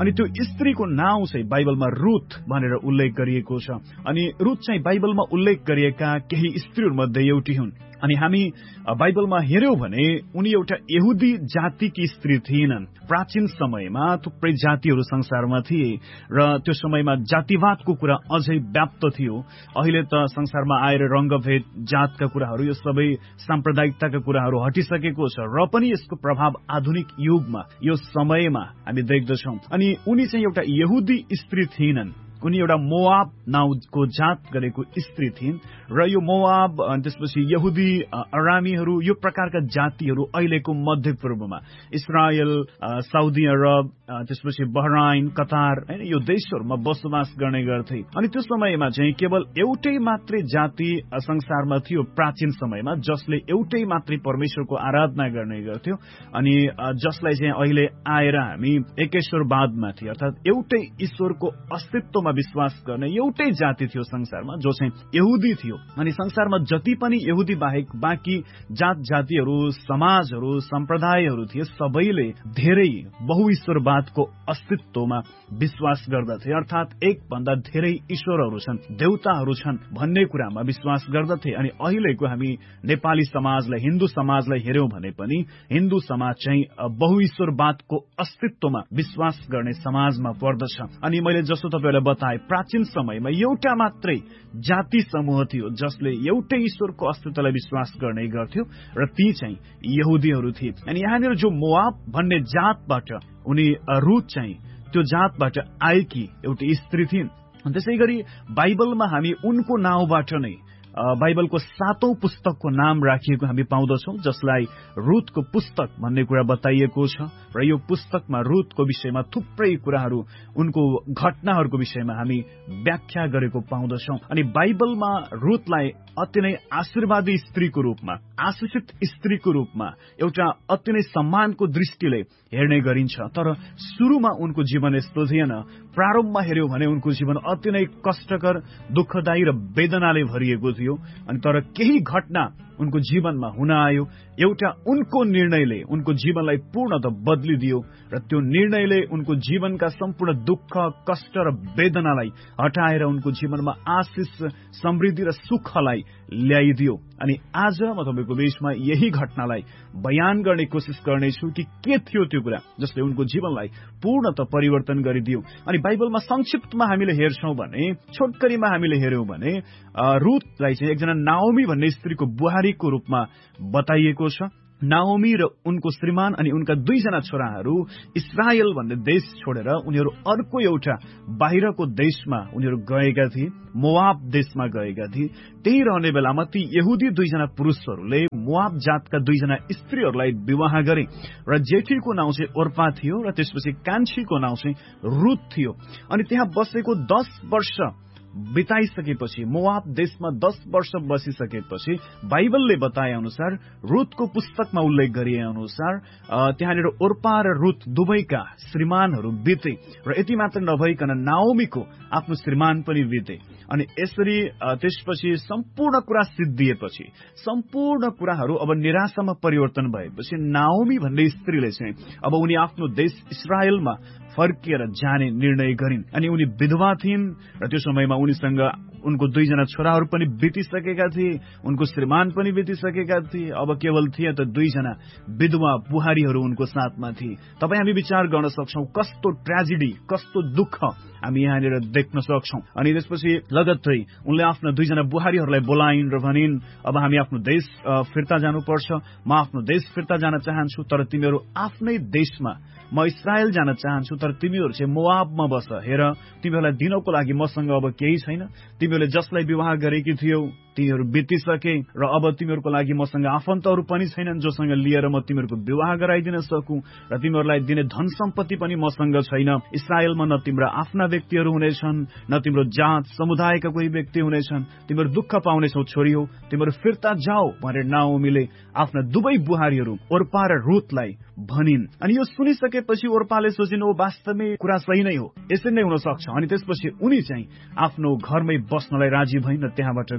अनि त्यो स्त्रीको नाउँ चाहिँ बाइबलमा रुथ भनेर उल्लेख गरिएको छ। अनि रुथ चाहिँ बाइबलमा उल्लेख गरिएका केही स्त्रीहरूमध्ये एउटी हुन्। अनि हामी बाइबलमा हेर्यौं भने उनी एउटा यहुदी जातिकी स्त्री थिएनन्। प्राचीन समयमा थुप्रै जातिहरू संसारमा थिए र त्यो समयमा जातिवादको कुरा अझै व्याप्त थियो। अहिले त संसारमा आएर रंगभेद, जातका कुराहरू, यो सबै साम्प्रदायिकताका कुराहरू हटिसकेको छ र पनि यसको प्रभाव आधुनिक युगमा, यो समयमा हामी देख्दछौं। अनि उनी चाहिँ एउटा यहुदी स्त्री थिएनन्। उनी एउटा मोआब नाउँको जात गरेको स्त्री थिइन् र यो मोआब त्यसपछि यहुदी, अरामीहरू, यो प्रकारका जातिहरू अहिलेको मध्य पूर्वमा इस्रायल, साउदी अरब, त्यसपछि बहराइन, कतार, हैन, यो देशहरूमा बसोबास गर्ने गर्थे। अनि त्यो समयमा चाहिँ केवल एउटै मात्रै जाति संसारमा थियो प्राचीन समयमा, जसले एउटै मात्रै परमेश्वरको आराधना गर्ने गर्थ्यो। अनि जसलाई चाहिँ अहिले आएर हामी एकेश्वरवादमाथि अर्थात एउटै ईश्वरको अस्तित्वमा विश्वास गर्ने एउटै जाति थियो संसारमा, जो चाहिँ यहुदी थियो। अनि संसारमा जति पनि यहुदी बाहेक बाँकी जात जातिहरू, समाजहरू, सम्प्रदायहरू थिए, सबैले धेरै बहुईश्वरवादको अस्तित्वमा विश्वास गर्दथे। अर्थात एक भन्दा धेरै ईश्वरहरू छन्, देवताहरू छन् भन्ने कुरामा विश्वास गर्दथे। अनि अहिलेको हामी नेपाली समाजलाई, हिन्दू समाजलाई हेर्यौं भने पनि हिन्दू समाज चाहिँ बहुईश्वरवादको अस्तित्वमा विश्वास गर्ने समाजमा पर्दछ। अनि मैले जसो तपाईलाई बताए, प्राचीन समयमा एउटा मात्रै जाति समूह थियो जसले एउटै ईश्वरको अस्तित्वलाई विश्वास गर्ने गर्थ्यो र ती चाहिँ यहुदीहरू थिए। अनि यहाँनिर जो मोआब भन्ने जातबाट उनी रुथ चाहिँ त्यो जातबाट आएकी एउटी स्त्री थिइन्। त्यसै गरी बाइबलमा हामी उनको नाउँबाट नै बाइबलको 7औं पुस्तकको नाम राखिएको हामी पाउँदछौं, जसलाई रुथको पुस्तक भन्ने कुरा बताइएको छ। र यो पुस्तकमा रुथको विषयमा थुप्रै कुराहरू, उनको घटनाहरूको विषयमा हामी व्याख्या गरेको पाउँदछौं। अनि बाइबलमा रुथलाई अति नै आशीर्वादी स्त्रीको रूपमा, आशिषित स्त्रीको रूपमा, एउटा अति नै सम्मानको दृष्टिले हेर्ने गरिन्छ। तर सुरुमा उनको जीवन यस्तो थिएन। प्रारम्भमा हेर्यौं भने उनको जीवन अति नै कष्टकर, दुःखदायी र वेदनाले भरिएको थियो। अनि तर केही घटना उनको जीवनमा हुन आयो। एउटा उनको निर्णयले उनको जीवनलाई पूर्णतः बदलिदियो र त्यो निर्णयले उनको जीवनका सम्पूर्ण दुःख, कष्ट र वेदनालाई हटाएर उनको जीवनमा आशिष, समृद्धि र सुखलाई ल्याइदियो। अनि आज म तपाईको बीचमा यही घटनालाई बयान गर्ने कोसिस गर्नेछु कि के थियो त्यो कुरा जसले उनको जीवनलाई पूर्णतः परिवर्तन गरिदियो। अनि बाइबलमा संक्षिप्तमा हामीले हेर्छौं भने, छोटकरीमा हामीले हेर्यौं भने, रुथलाई चाहिँ एकजना नाओमी भन्ने स्त्रीको बुहारीको रूपमा बताइएको छ। नाओमी र उनको श्रीमान अनि उनका 2 जना छोराहरू इस्रायल भन्ने देश छोडेर उनीहरू अर्को एउटा बाहिरको देशमा उनीहरू गएका थिए, मोआब देशमा गएका थिए। त्यही रहने बेलामा ती यहुदी 2 जना पुरुषहरूले मोआब जातका 2 जना स्त्रीहरूलाई विवाह गरे र जेठीको नाउँ चाहिँ ओर्पा थियो र त्यसपछि कान्छीको नाउँ चाहिँ रुथ थियो। अनि त्यहाँ बसेको 10 वर्ष बिताइसकेपछि, मोआब देशमा 10 वर्ष बसिसकेपछि, बाइबलले बताए अनुसार, रुथको पुस्तकमा उल्लेख गरिए अनुसार त्यहाँनिर ओर्पा र रुथ दुवैका श्रीमानहरू बिते र यति मात्र नभइकन नाओमीको आफ्नो श्रीमान पनि बिते। अनि यसरी त्यसपछि सम्पूर्ण कुरा सिद्धिएपछि, सम्पूर्ण कुराहरू अब निराशामा परिवर्तन भएपछि नाओमी भन्ने स्त्रीले चाहिँ अब उनी आफ्नो देश इस्रायलमा फर्किएर जाने निर्णय गरिन्। अनि उनी विधवा थिइन् र त्यो समयमा उनीसँग उनको 2 जना छोराहरू पनि बितिसकेका थिए, उनको श्रीमान पनि बितिसकेका थिए। अब केवल थिए त 2 जना विधवा बुहारीहरू उनको साथमा थिए। तपाई हामी विचार गर्न सक्छौं कस्तो ट्रेजेडी, कस्तो दुःख हामी यहाँनिर देख्न सक्छौं। अनि त्यसपछि लगत्तै उनले आफ्ना 2 जना बुहारीहरूलाई बोलाइन् र भनिन्, अब हामी आफ्नो देश फिर्ता जानुपर्छ, म आफ्नो देश फिर्ता जान चाहन्छु, तर तिमीहरू आफ्नै देशमा, म इस्रायल जान चाहन्छु, तर तिमीहरू चाहिँ मोआबमा बस। हेर, तिमीहरूलाई दिनको लागि मसँग अब केही छैन। तिमीहरूले जसलाई विवाह गरेकी थियौ तिनीहरू बितिसके र अब तिमीहरूको लागि मसँग आफन्तहरू पनि छैनन् जोसँग लिएर म तिमीहरूको विवाह गराइदिन सकूं र तिमीहरूलाई दिने धन सम्पत्ति पनि मसँग छैन। इस्रायलमा न तिम्रा आफ्ना व्यक्तिहरू हुनेछन्, न तिम्रो जात समुदायका कोही व्यक्ति हुनेछन्। तिमीहरू दुःख पाउनेछौ छोरी हो, तिमीहरू फिर्ता जाओ भनेर नाओमीले आफ्ना दुवै बुहारीहरू ओर्पा र रुथलाई भनिन्। अनि यो सुनिसकेपछि ओर्पाले सोचिन्, ओ वास्तवमै कुरा सही नै हो, यसरी नै हुन सक्छ। अनि त्यसपछि उनी चाहिँ आफ्नो घरमै बस्नलाई राजी भइन् र त्यहाँबाट गइन्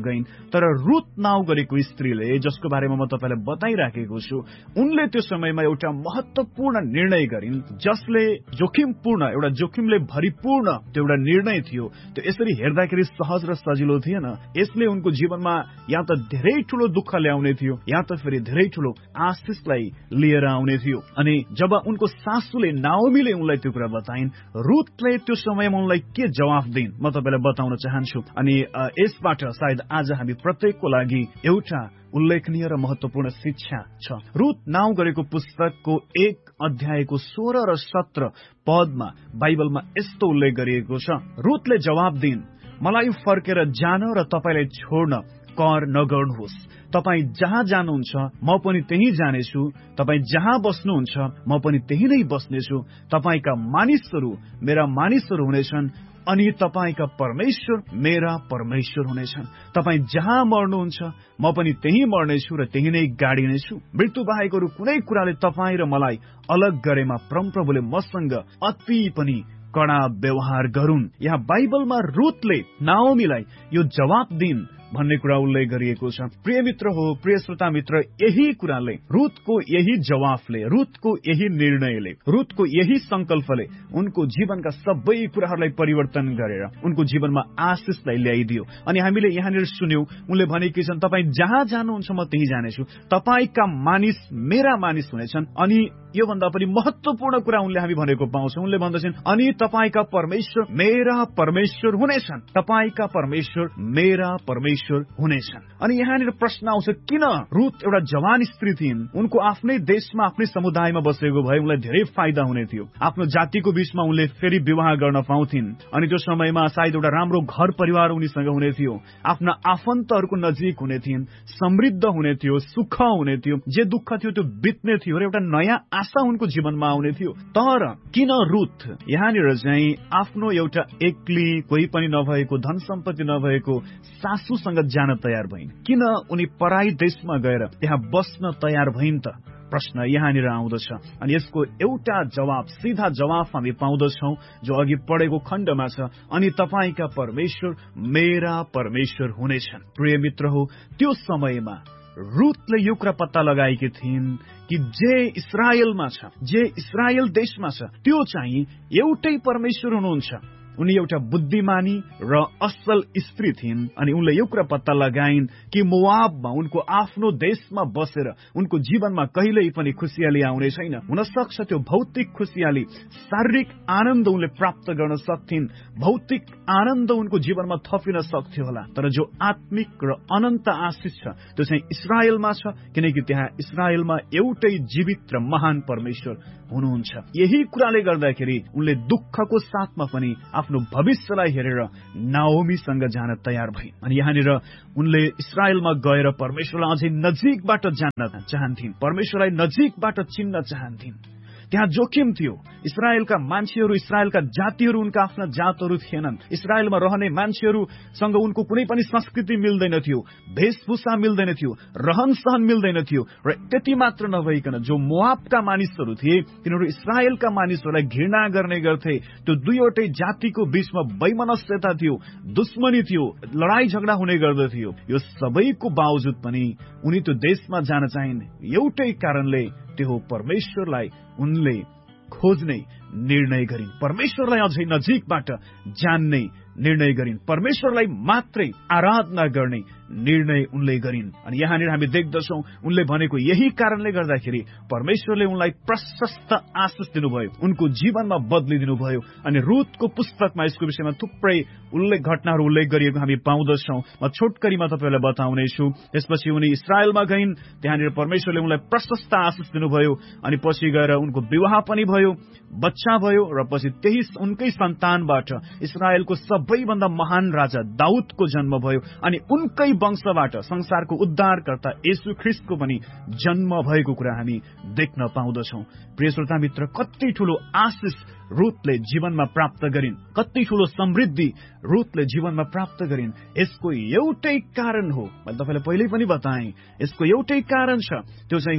तर रुथ नाउँ गरेको स्त्रीले, जसको बारेमा म तपाईलाई बताइराखेको छु, उनले त्यो समयमा एउटा महत्वपूर्ण निर्णय गरिन्, जसले एउटा जोखिमले भरिपूर्ण त्यो एउटा निर्णय थियो। त्यो यसरी हेर्दाखेरि सहज र सजिलो थिएन। यसले उनको जीवनमा या त धेरै ठूलो दुःख ल्याउने थियो, या त फेरि धेरै ठूलो आशिषलाई लिएर आउने थियो। अनि जब उनको सासूले नाओमीले उनलाई त्यो कुरा बताइन्, रुथले त्यो समयमा उनलाई के जवाफ दिइन् म तपाईलाई बताउन चाहन्छु। अनि यसबाट सायद आज हामी प्रत्येकको लागि एउटा उल्लेखनीय र महत्वपूर्ण शिक्षा छ। रुथ नाउँ गरेको पुस्तकको 1 अध्यायको 16 र 17 पदमा बाइबलमा यस्तो उल्लेख गरिएको छ, रुथले जवाब दिइन्, मलाई फर्केर जान र तपाईलाई छोड्न कर नगर्नुहोस्। तपाई जहाँ जानुहुन्छ म पनि त्यही जानेछु, तपाई जहाँ बस्नुहुन्छ म पनि त्यही नै बस्नेछु। तपाईका मानिसहरू मेरा मानिसहरू हुनेछन् अनि तपाईका परमेश्वर मेरा परमेश्वर हुनेछन्। तपाई जहाँ मर्नुहुन्छ म पनि त्यही मर्नेछु र त्यही नै गाडिनेछु। मृत्यु बाहेकहरू कुनै कुराले तपाई र मलाई अलग गरेमा परमप्रभुले मसँग अति पनि कडा व्यवहार गरून्। यहाँ बाइबलमा रुथले नाओमीलाई यो जवाब दिइन् भन्ने कुरा उल्लेख गरिएको छ। प्रिय मित्र हो, प्रिय श्रोता मित्र, यही कुराले, रुथको यही जवाफले, रुथको यही निर्णयले, रुथको यही संकल्पले उनको जीवनका सबै कुराहरूलाई परिवर्तन गरेर उनको जीवनमा आशिषलाई ल्याइदियो। अनि हामीले यहाँनिर सुन्यौं, उनले भनेकी छन्, तपाई जहाँ जानुहुन्छ म त्यही जानेछु, तपाईका मानिस मेरा मानिस हुनेछन्। अनि योभन्दा पनि महत्वपूर्ण कुरा उनले हामी भनेको पाउँछौं, उनले भन्दछन्, अनि तपाईका परमेश्वर मेरा परमेश्वर हुनेछन्। तपाईका परमेश्वर मेरा परमेश्वर हुनेछन्। अनि यहाँनिर प्रश्न आउँछ, किन रुथ एउटा जवान स्त्री थिइन्, उनको आफ्नै देशमा आफ्नै समुदायमा बसेको भए उनलाई धेरै फाइदा हुने थियो। आफ्नो जातिको बीचमा उनले फेरि विवाह गर्न पाउँथिन्। अनि त्यो समयमा सायद एउटा राम्रो घर परिवार उनीसँग हुने थियो, आफ्ना आफन्तहरूको नजिक हुने थिइन्, समृद्ध हुने थियो, सुख हुने थियो, जे दुःख थियो त्यो बित्ने थियो र एउटा नयाँ आशा उनको जीवनमा आउने थियो। तर किन रुथ यहाँनिर चाहिँ आफ्नो एउटा एक्ली, कोही पनि नभएको, धन सम्पत्ति नभएको सासूसँग जान तयार भइन्? किन उनी पराई देशमा गएर त्यहाँ बस्न तयार भइन् त? प्रश्न यहाँनिर आउँदछ। अनि यसको एउटा जवाब, सीधा जवाफ हामी पाउँदछौं जो अघि पढेको खण्डमा छ, अनि तपाईका परमेश्वर मेरा परमेश्वर हुनेछन्। प्रिय मित्र हो, त्यो समयमा रुथले यो कुरा पत्ता लगाएकी थिइन् कि जे इस्राएलमा छ, जे इस्राएल देशमा छ, त्यो चाहिँ एउटै परमेश्वर हुनुहुन्छ। उनी एउटा बुद्धिमानी र असल स्त्री थिइन्। अनि उनले यो कुरा पत्ता लगाइन् कि मोआबमा, उनको आफ्नो देशमा बसेर उनको जीवनमा कहिल्यै पनि खुसियाली आउने छैन। हुन सक्छ त्यो भौतिक खुसियाली, शारीरिक आनन्द उनले प्राप्त गर्न सक्थिन्, भौतिक आनन्द उनको जीवनमा थपिन सक्थ्यो होला, तर जो आत्मिक र अनन्त आशिष छ त्यो चाहिँ इस्राएलमा छ, किनकि त्यहाँ इस्राएलमा एउटै जीवित र महान परमेश्वर हुनुहुन्छ। यही कुराले गर्दाखेरि उनले दुःखको साथमा पनि आफ्नो भविष्यलाई हेरेर नाओमीसँग जान तयार भइन्। अनि यहाँनिर उनले इस्राएलमा गएर परमेश्वरलाई अझै नजिकबाट जान्न चाहन्थिन्, परमेश्वरलाई नजिकबाट चिन्न चाहन्थिन्। त्यहाँ जोखिम थियो। इस्राएलका मान्छेहरू, इस्राएलका जातिहरू उनका आफ्ना जातहरू थिएनन्। इस्राएलमा रहने मान्छेहरूसँग उनको कुनै पनि संस्कृति मिल्दैन थियो, वेशभूषा मिल्दैन थियो, रहन सहन मिल्दैन थियो। र त्यति मात्र नभइकन जो मोआबका मानिसहरू थिए तिनीहरू इस्राएलका मानिसहरूलाई घृणा गर्ने गर्थे। त्यो दुईवटै जातिको बीचमा वैमनस्यता थियो, दुश्मनी थियो, लडाई झगडा हुने गर्दथ्यो। यो सबैको बावजुद पनि उनी त्यो देशमा जान चाहिन् एउटै कारणले, त्यो हो परमेश्वरलाई उनले खोज्ने निर्णय गरिन्, परमेश्वरलाई अझै नजिकबाट जान्ने निर्णय गरिन्, परमेश्वरलाई मात्रै आराधना गर्ने निर्णय उनले गरिन्। अनि यहाँनिर हामी देख्दछौं उनले भनेको यही कारणले गर्दाखेरि परमेश्वरले उनलाई प्रशस्त आशिष दिनुभयो, उनको जीवनमा बदलिदिनु भयो। अनि रुथको पुस्तकमा यसको विषयमा थुप्रै घटनाहरू उल्लेख गरिएको हामी पाउँदछौं। म छोटकरीमा तपाईलाई बताउने छु। त्यसपछि उनी इस्राएलमा गइन्, त्यहाँनिर परमेश्वरले उनलाई प्रशस्त आशिष दिनुभयो। अनि पछि गएर उनको विवाह पनि भयो, बच्चा भयो, र पछि त्यही उनकै सन्तानबाट इस्राएलको सबैभन्दा महान राजा दाउदको जन्म भयो। अनि उनकै वंशबाट संसारको उद्धारकर्ता येशू ख्रीष्टको पनि जन्म भएको कुरा हामी देख्न पाउँदछौं। प्रिय श्रोता मित्र, कति ठूलो आशिष रुथले जीवनमा प्राप्त गरिन्, कति ठूलो समृद्धि रुथले जीवनमा प्राप्त गरिन्। यसको एउटै कारण हो, मैले तपाईलाई पहिल्यै पनि बताएँ, यसको एउटै कारण छ, त्यो चाहिँ हो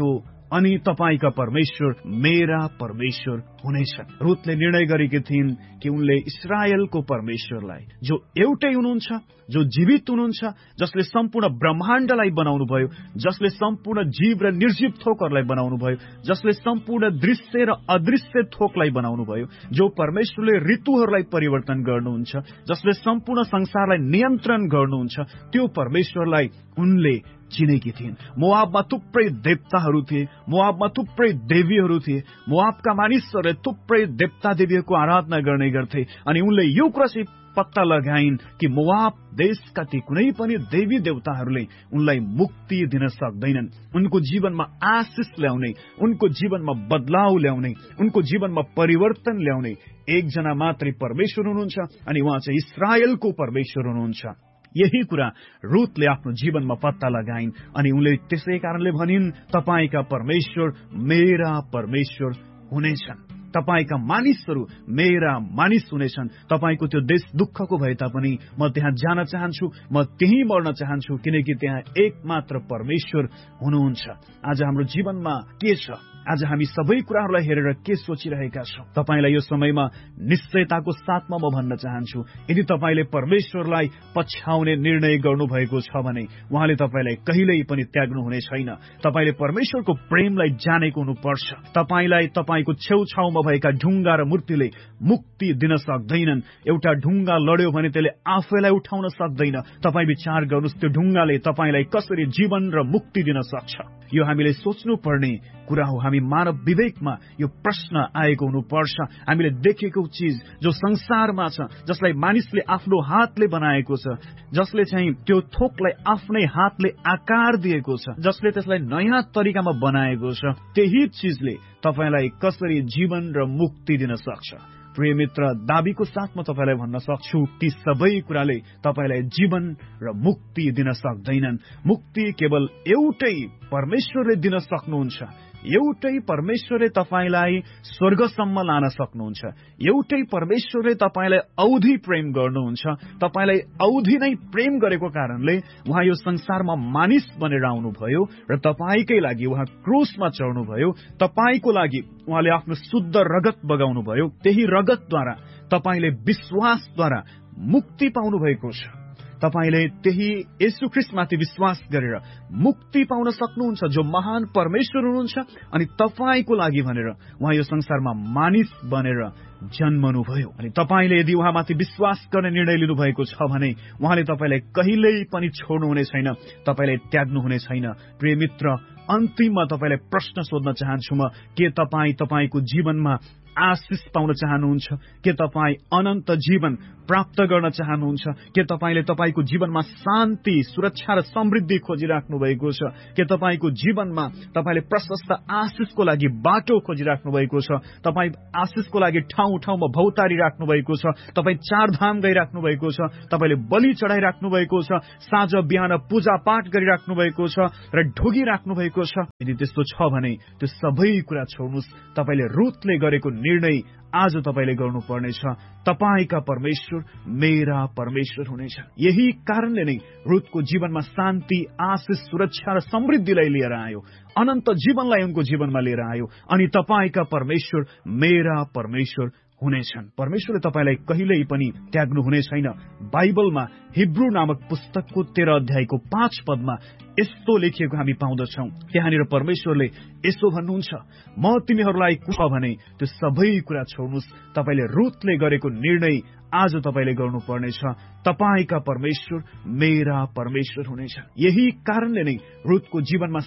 अनि तपाईका परमेश्वर मेरा परमेश्वर हुनेछन्। रुथले निर्णय गरेकी थिइन् कि उनले इस्राएलको परमेश्वरलाई, जो एउटै हुनुहुन्छ, जो जीवित हुनुहुन्छ, जसले सम्पूर्ण ब्रह्माण्डलाई बनाउनु भयो, जसले सम्पूर्ण जीव र निर्जीव थोकहरूलाई बनाउनु भयो, जसले सम्पूर्ण दृश्य र अदृश्य थोकलाई बनाउनु भयो, जो परमेश्वरले ऋतुहरूलाई परिवर्तन गर्नुहुन्छ, जसले सम्पूर्ण संसारलाई नियन्त्रण गर्नुहुन्छ, त्यो परमेश्वरलाई उनले चिनेकी थिइन्। मोआबमा थुप्रै देवताहरू थिए, मोआबमा थुप्रै देवीहरू थिए, मोआबका मानिसहरूले थुप्रै देवता देवीहरूको आराधना गर्ने गर्थे। अनि उनले यो कुरा चाहिँ पत्ता लगाइन् कि मोआब देशका ती कुनै पनि देवी देवताहरूले उनलाई मुक्ति दिन सक्दैनन्। उनको जीवनमा आशिष ल्याउने, उनको जीवनमा बदलाव ल्याउने, उनको जीवनमा परिवर्तन ल्याउने एकजना मात्रै परमेश्वर हुनुहुन्छ, अनि उहाँ चाहिँ इस्राएलको परमेश्वर हुनुहुन्छ। यही कुरा रुथले आफ्नो जीवनमा पत्ता लगाइन् अनि उनले त्यसै कारणले भनिन्, तपाईका परमेश्वर मेरा परमेश्वर हुनेछन्, तपाईका मानिसहरू मेरा मानिस हुनेछन्। तपाईको त्यो देश दुःखको भए तापनि म त्यहाँ जान चाहन्छु, म त्यही मर्न चाहन्छु, किनकि त्यहाँ एकमात्र परमेश्वर हुनुहुन्छ। आज हाम्रो जीवनमा के छ? आज हामी सबै कुराहरूलाई हेरेर के सोचिरहेका छौं? तपाईलाई यो समयमा निश्चयताको साथमा म भन्न चाहन्छु, यदि तपाईले परमेश्वरलाई पछ्याउने निर्णय गर्नुभएको छ भने उहाँले तपाईलाई कहिल्यै पनि त्याग्नु हुने छैन। तपाईले परमेश्वरको प्रेमलाई जानेको हुनुपर्छ। तपाईलाई तपाईको छेउछाउमा भएका ढुङ्गा र मूर्तिले मुक्ति दिन सक्दैनन्। एउटा ढुङ्गा लड्यो भने त्यसले आफैलाई उठाउन सक्दैन। तपाई विचार गर्नुस्, त्यो ढुङ्गाले तपाईलाई कसरी जीवन र मुक्ति दिन सक्छ। यो हामीले सोच्नु पर्ने कुरा हो। हामी मानव विवेकमा यो प्रश्न आएको हुनुपर्छ। हामीले देखेको चीज जो संसारमा छ, जसलाई मानिसले आफ्नो हातले बनाएको छ, जसले चाहिँ त्यो थोकलाई आफ्नै हातले आकार दिएको छ, जसले त्यसलाई नयाँ तरिकामा बनाएको छ, त्यही चीजले तपाईलाई कसरी जीवन र मुक्ति दिन सक्छ। प्रिय मित्र, दाबीको साथमा तपाईलाई भन्न सक्छु, ती सबै कुराले तपाईलाई जीवन र मुक्ति दिन सक्दैनन्। मुक्ति केवल एउटै परमेश्वरले दिन सक्नुहुन्छ। एउटै परमेश्वरले तपाईलाई स्वर्गसम्म लान सक्नुहुन्छ। एउटै परमेश्वरले तपाईलाई औधी प्रेम गर्नुहुन्छ। तपाईलाई औधी नै प्रेम गरेको कारणले उहाँ यो संसारमा मानिस बनेर आउनुभयो र तपाईकै लागि उहाँ क्रुसमा चढ्नुभयो। तपाईको लागि उहाँले आफ्नो शुद्ध रगत बगाउनु भयो। त्यही रगतद्वारा तपाईले विश्वासद्वारा मुक्ति पाउनु भएको छ। तपाईले त्यही येशू ख्रीष्टमाथि विश्वास गरेर मुक्ति पाउन सक्नुहुन्छ, जो महान परमेश्वर हुनुहुन्छ। अनि तपाईको लागि भनेर उहाँ यो संसारमा मानिस बनेर जन्मनुभयो। अनि तपाईले यदि उहाँमाथि विश्वास गर्ने निर्णय लिनुभएको छ भने उहाँले तपाईलाई कहिल्यै पनि छोड्नुहुने छैन, तपाईलाई त्याग्नुहुने छैन। प्रिय मित्र, अन्तिममा तपाईलाई प्रश्न सोध्न चाहन्छु म, के तपाईको जीवनमा आशिष पाउन चाहनुहुन्छ? के तपाई अनन्त जीवन प्राप्त गर्न चाहनुहुन्छ? के तपाईले तपाईको जीवनमा शान्ति, सुरक्षा र समृद्धि खोजिराख्नु भएको छ? के तपाईको जीवनमा तपाईले प्रशस्त आशिषको लागि बाटो खोजिराख्नु भएको छ? तपाई आशिषको लागि ठाउँ ठाउँमा भौतारी राख्नु भएको छ? तपाई चारधाम गइराख्नु भएको छ? तपाईले बलि चढाइराख्नु भएको छ? साँझ बिहान पूजा पाठ गरिराख्नु भएको छ र ढोगिराख्नु भएको छ? यदि त्यस्तो छ भने त्यो सबै कुरा छोड्नुस्। तपाईले रुथले गरेको निर्णय आज तपाईले गर्नुपर्नेछ। तपाईका परमेश्वर मेरा परमेश्वर हुनेछ। यही कारणले नै रुथको जीवनमा शान्ति, आशिष, सुरक्षा र समृद्धिलाई लिएर आयो, अनन्त जीवनलाई उनको जीवनमा लिएर आयो। अनि तपाईका परमेश्वर मेरा परमेश्वर हुनेछन्। परमेश्वरले तपाईलाई कहिल्यै पनि त्याग्नु हुने छैन। बाइबलमा हिब्रू नामक पुस्तकको 13 अध्यायको 5 पदमा यस्तो लेखिएको हामी पाउँदछौं। त्यहाँनिर परमेश्वरले यसो भन्नुहुन्छ, म तिमीहरूलाई कुछ भने त्यो सबै कुरा छोड्नुस्। तपाईले रुथले गरेको निर्णय आज तपाईले गर्नुपर्नेछ। तपाईका परमेश्वर मेरा परमेश्वर हुनेछ। यही कारणले नै रुथको जीवनमा